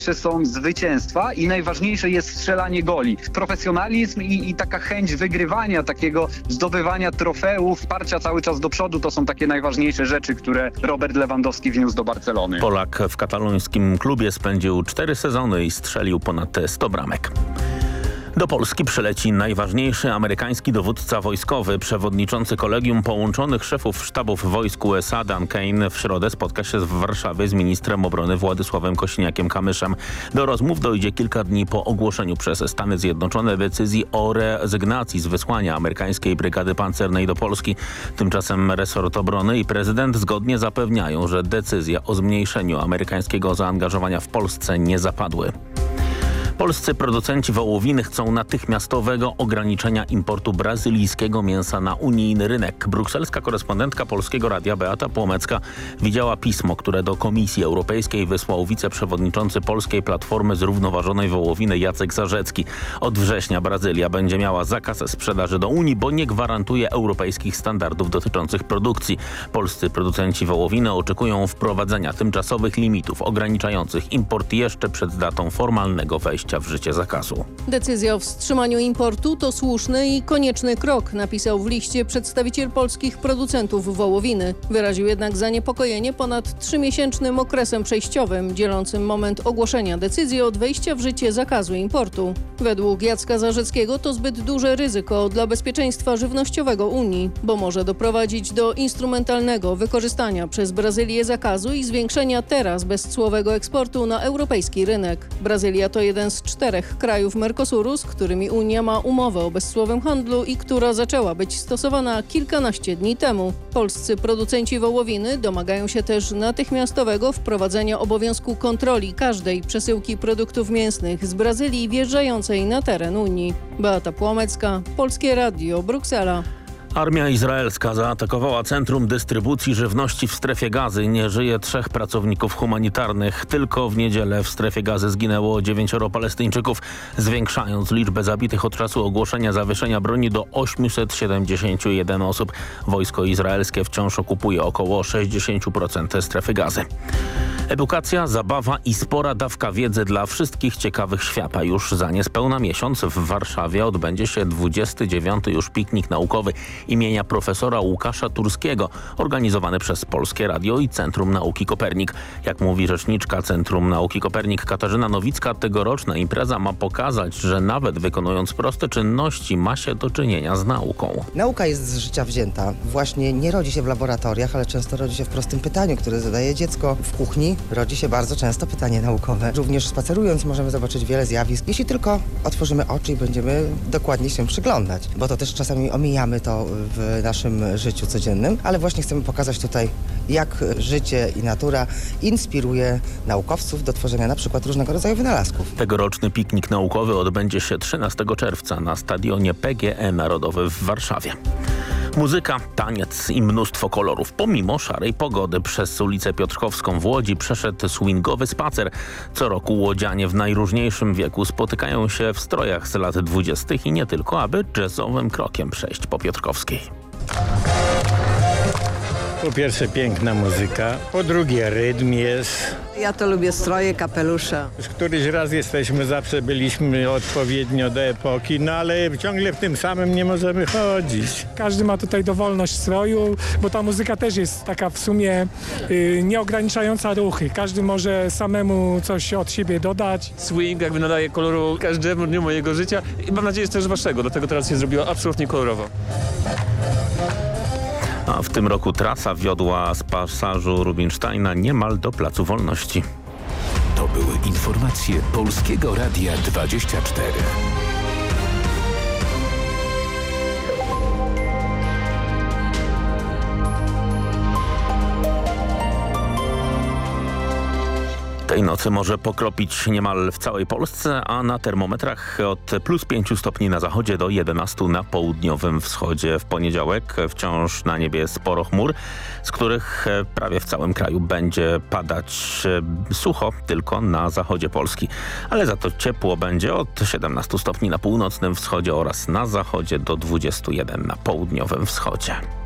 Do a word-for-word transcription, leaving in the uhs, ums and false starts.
są zwycięstwa i najważniejsze jest strzelanie goli. Profesjonalizm i, i taka chęć wygrywania, takiego zdobywania trofeów, parcia cały czas do przodu, to są takie najważniejsze rzeczy, które Robert Lewandowski wniósł do Barcelony. Polak w katalońskim klubie spędził cztery sezony i strzelił ponad sto bramek. Do Polski przyleci najważniejszy amerykański dowódca wojskowy. Przewodniczący Kolegium Połączonych Szefów Sztabów Wojsk U S A Dan Kane w środę spotka się w Warszawie z ministrem obrony Władysławem Kosiniakiem-Kamyszem. Do rozmów dojdzie kilka dni po ogłoszeniu przez Stany Zjednoczone decyzji o rezygnacji z wysłania amerykańskiej brygady pancernej do Polski. Tymczasem resort obrony i prezydent zgodnie zapewniają, że decyzja o zmniejszeniu amerykańskiego zaangażowania w Polsce nie zapadły. Polscy producenci wołowiny chcą natychmiastowego ograniczenia importu brazylijskiego mięsa na unijny rynek. Brukselska korespondentka Polskiego Radia Beata Płomecka widziała pismo, które do Komisji Europejskiej wysłał wiceprzewodniczący Polskiej Platformy Zrównoważonej Wołowiny Jacek Zarzecki. Od września Brazylia będzie miała zakaz sprzedaży do Unii, bo nie gwarantuje europejskich standardów dotyczących produkcji. Polscy producenci wołowiny oczekują wprowadzenia tymczasowych limitów ograniczających import jeszcze przed datą formalnego wejścia w życie zakazu. Decyzja o wstrzymaniu importu to słuszny i konieczny krok, napisał w liście przedstawiciel polskich producentów wołowiny. Wyraził jednak zaniepokojenie ponad trzymiesięcznym okresem przejściowym, dzielącym moment ogłoszenia decyzji od wejścia w życie zakazu importu. Według Jacka Zarzeckiego to zbyt duże ryzyko dla bezpieczeństwa żywnościowego Unii, bo może doprowadzić do instrumentalnego wykorzystania przez Brazylię zakazu i zwiększenia teraz bezcłowego eksportu na europejski rynek. Brazylia to jeden z czterech krajów Mercosuru, z którymi Unia ma umowę o bezcłowym handlu i która zaczęła być stosowana kilkanaście dni temu. Polscy producenci wołowiny domagają się też natychmiastowego wprowadzenia obowiązku kontroli każdej przesyłki produktów mięsnych z Brazylii wjeżdżającej na teren Unii. Beata Płomecka, Polskie Radio, Bruksela. Armia izraelska zaatakowała centrum dystrybucji żywności w strefie Gazy. Nie żyje trzech pracowników humanitarnych. Tylko w niedzielę w strefie Gazy zginęło dziewięcioro Palestyńczyków, zwiększając liczbę zabitych od czasu ogłoszenia zawieszenia broni do osiemset siedemdziesiąt jeden osób. Wojsko izraelskie wciąż okupuje około sześćdziesiąt procent strefy Gazy. Edukacja, zabawa i spora dawka wiedzy dla wszystkich ciekawych świata. Już za niespełna miesiąc w Warszawie odbędzie się dwudziesty dziewiąty już piknik naukowy imienia profesora Łukasza Turskiego, organizowany przez Polskie Radio i Centrum Nauki Kopernik. Jak mówi rzeczniczka Centrum Nauki Kopernik Katarzyna Nowicka, tegoroczna impreza ma pokazać, że nawet wykonując proste czynności ma się do czynienia z nauką. Nauka jest z życia wzięta. Właśnie nie rodzi się w laboratoriach, ale często rodzi się w prostym pytaniu, które zadaje dziecko w kuchni. Rodzi się bardzo często pytanie naukowe. Również spacerując możemy zobaczyć wiele zjawisk, jeśli tylko otworzymy oczy i będziemy dokładnie się przyglądać, bo to też czasami omijamy to w naszym życiu codziennym, ale właśnie chcemy pokazać tutaj, jak życie i natura inspiruje naukowców do tworzenia na przykład różnego rodzaju wynalazków. Tegoroczny piknik naukowy odbędzie się trzynastego czerwca na stadionie P G E Narodowy w Warszawie. Muzyka, taniec i mnóstwo kolorów. Pomimo szarej pogody przez ulicę Piotrkowską w Łodzi przeszedł swingowy spacer. Co roku łodzianie w najróżniejszym wieku spotykają się w strojach z lat dwudziestych i nie tylko, aby jazzowym krokiem przejść po Piotrkowskiej. Po pierwsze piękna muzyka, po drugie rytm jest. Ja to lubię stroje, kapelusze. Już któryś raz jesteśmy, zawsze byliśmy odpowiednio do epoki, no ale ciągle w tym samym nie możemy chodzić. Każdy ma tutaj dowolność stroju, bo ta muzyka też jest taka w sumie y, nieograniczająca ruchy. Każdy może samemu coś od siebie dodać. Swing jakby nadaje koloru każdemu dniu mojego życia i mam nadzieję, że też waszego, dlatego teraz się zrobiło absolutnie kolorowo. A w tym roku trasa wiodła z pasażu Rubinsteina niemal do Placu Wolności. To były informacje Polskiego Radia dwadzieścia cztery. Tej nocy może pokropić niemal w całej Polsce, a na termometrach od plus pięciu stopni na zachodzie do jedenastu na południowym wschodzie. W poniedziałek wciąż na niebie sporo chmur, z których prawie w całym kraju będzie padać sucho tylko na zachodzie Polski. Ale za to ciepło będzie od siedemnastu stopni na północnym wschodzie oraz na zachodzie do dwudziestu jeden na południowym wschodzie.